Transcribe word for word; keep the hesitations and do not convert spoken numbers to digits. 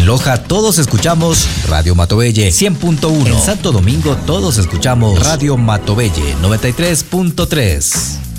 En Loja todos escuchamos Radio Matovelle cien punto uno. En Santo Domingo todos escuchamos Radio Matovelle noventa y tres punto tres.